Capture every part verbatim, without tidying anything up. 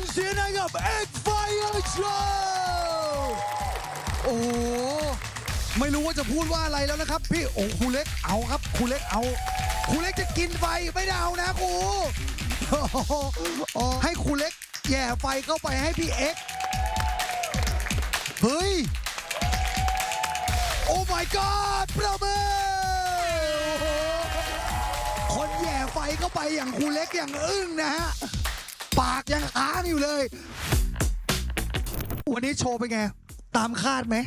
เสียงให้กับ X Fire Show โอ้ไม่รู้ว่าจะพูดว่าอะไรแล้วนะครับพี่โอ้ครูเล็กเอาครับครูเล็กเอาครูเล็กจะกินไฟไม่ได้เอานะครูให้ครูเล็กแย่ไฟเข้าไปให้พี่เอ็กเฮ้ยโอ้ my god ประเมินคนแย่ไฟเข้าไปอย่างครูเล็กอย่างอึ้งนะฮะปากยังค้างอยู่เลยวันนี้โชว์เป็นไงตามคาดไหม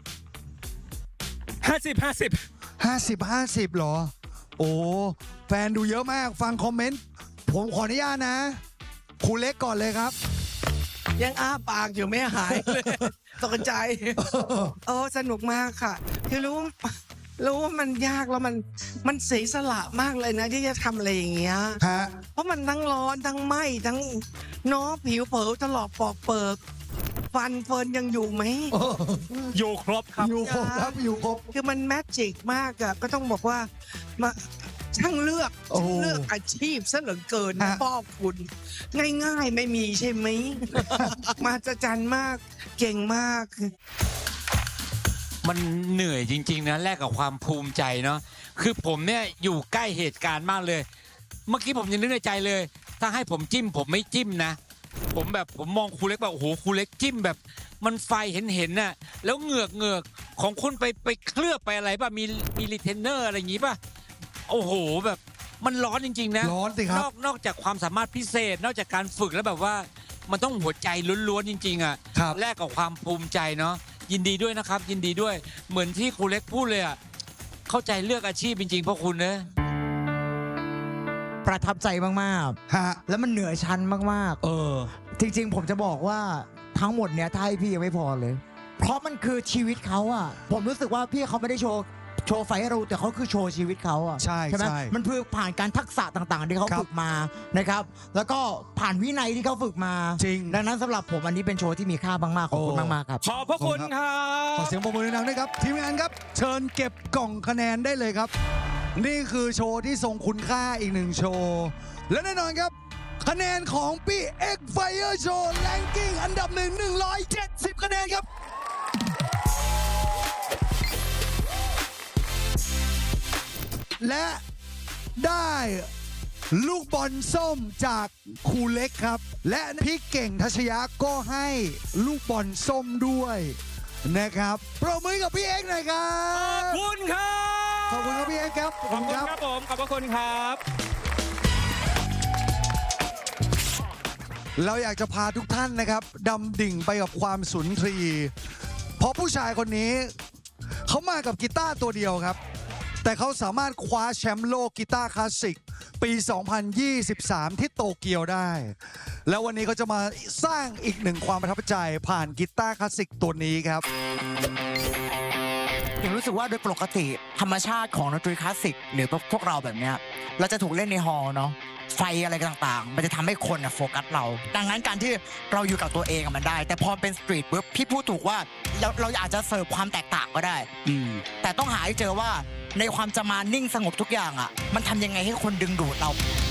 ห้าสิบห้าสิบห้าสิบห้าสิบหรอโอ้แฟนดูเยอะมากฟังคอมเมนต์ผมขออนุญาตนะครูเล็กก่อนเลยครับยังอ้าปากอยู่ไม่หายเลยตกใจโอ้สนุกมากค่ะคือรู้รู้ว่ามันยากแล้วมันมันเสียสละมากเลยนะที่จะทำอะไรอย่างเงี้ยเพราะมันทั้งร้อนทั้งไหม้ทั้งน้อผิวเผลตลอดปอกเปิกฟันเฟิร์นยังอยู่ไหมอยู่ครบครับอยู่ครบครับอยู่ครบคือมันแมจิกมากอะก็ต้องบอกว่ามาช่างเลือกเลือกอาชีพซะเหลือเกินพ่อคุณง่ายๆไม่มีใช่ไหมมาจะจันมากเก่งมากมันเหนื่อยจริงๆนะแลกกับความภูมิใจเนาะคือผมเนี่ยอยู่ใกล้เหตุการณ์มากเลยเมื่อกี้ผมยังนึกในใจเลยถ้าให้ผมจิ้มผมไม่จิ้มนะผมแบบผมมองครูเล็กแบบโอ้โหครูเล็กจิ้มแบบมันไฟเห็นเห็นน่ะแล้วเหงือกเหงือกของคุณไปไปเคลือบไปอะไรป่ะมีมีรีเทนเนอร์อะไรอย่างงี้ป่ะโอ้โหแบบมันร้อนจริงๆนะร้อนสิครับนอกนอกจากความสามารถพิเศษนอกจากการฝึกแล้วแบบว่ามันต้องหัวใจล้วนๆจริงๆอ่ะแลกกับความภูมิใจเนาะยินดีด้วยนะครับยินดีด้วยเหมือนที่ครูเล็กพูดเลยอ่ะเข้าใจเลือกอาชีพจริงๆเพราะคุณนะประทับใจมากๆฮะแล้วมันเหนือชั้นมากๆเออจริงๆผมจะบอกว่าทั้งหมดเนี้ยถ้าให้พี่ยังไม่พอเลยเพราะมันคือชีวิตเขาอ่ะผมรู้สึกว่าพี่เขาไม่ได้โชว์โชว์ไฟให้เราแต่เขาคือโชว์ชีวิตเขาอ่ะใช่ใช่ไหมมันคือผ่านการทักษะต่างๆที่เขาฝึกมานะครับแล้วก็ผ่านวินัยที่เขาฝึกมาจริงดังนั้นสำหรับผมอันนี้เป็นโชว์ที่มีค่ามากๆขอบคุณมากๆครับขอบพระคุณครับขอเสียงปรบมือดังๆด้วยครับทีมงานครับเชิญเก็บกล่องคะแนนได้เลยครับนี่คือโชว์ที่ทรงคุณค่าอีกหนึ่งโชว์และแน่นอนครับคะแนนของพี่ X Fire Show Ranking อันดับหนึ่ง หนึ่งร้อยเจ็ดสิบคะแนนครับและได้ลูกบอลส้มจากครูเล็กครับและพี่เก่งทัชยะก็ให้ลูกบอลส้มด้วยนะครับปรบมือกับพี่เอ็กซ์หน่อยครับขอบคุณครับขอบคุณครับพี่เอ็กซ์ครับขอบคุณครับผมขอบพระคุณครับเราอยากจะพาทุกท่านนะครับดำดิ่งไปกับความสุนทรีเพราะผู้ชายคนนี้เขามากับกีตาร์ตัวเดียวครับแต่เขาสามารถคว้าแชมป์โลกกีตาร์คลาสสิกปี สองพันยี่สิบสาม ที่โตเกียวได้แล้ววันนี้เขาจะมาสร้างอีกหนึ่งความประทับใจผ่านกีตาร์คลาสสิกตัวนี้ครับผมรู้สึกว่าโดยปกติธรรมชาติของดนตรีคลาสสิกหรือพวกเราแบบเนี้ยเราจะถูกเล่นในฮอลล์เนาะไฟอะไรต่างๆมันจะทำให้คนโฟกัสเราดังนั้นการที่เราอยู่กับตัวเองมันได้แต่พอเป็นสตรีทปุ๊บพี่พูดถูกว่าเราเราอาจจะเสิร์ฟความแตกต่างก็ได้แต่ต้องหาให้เจอว่าในความจะมานิ่งสงบทุกอย่างอ่ะมันทำยังไงให้คนดึงดูดเรา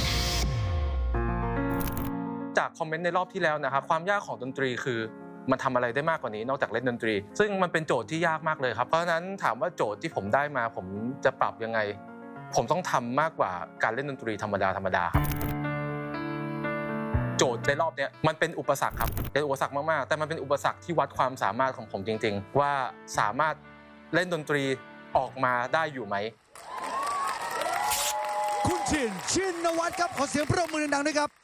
จากคอมเมนต์ในรอบที่แล้วนะครับความยากของดนตรีคือมันทำอะไรได้มากกว่านี้นอกจากเล่นดนตรีซึ่งมันเป็นโจทย์ที่ยากมากเลยครับเพราะฉะนั้นถามว่าโจทย์ที่ผมได้มาผมจะปรับยังไงผมต้องทำมากกว่าการเล่นดนตรีธรรมดาธรรมดาครับโจทย์ในรอบนี้มันเป็นอุปสรรคครับเป็นอุปสรรคมากๆแต่มันเป็นอุปสรรคที่วัดความสามารถของผมจริงๆว่าสามารถเล่นดนตรีออกมาได้อยู่ไหมคุณชินชินนวัตครับขอเสียงปรบมือดังๆด้วยครับ